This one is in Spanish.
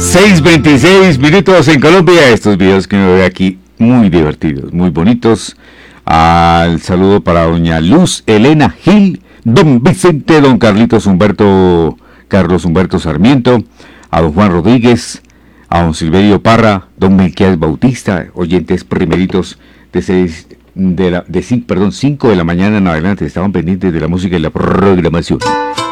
6:26 en Colombia. Estos videos que me veo aquí muy divertidos, muy bonitos. Al saludo para doña Luz Elena Gil, don Vicente, don Carlos Humberto Sarmiento, a don Juan Rodríguez, a don Silverio Parra, don Melquiades Bautista, oyentes primeritos de 5 de la mañana en adelante, estaban pendientes de la música y la programación.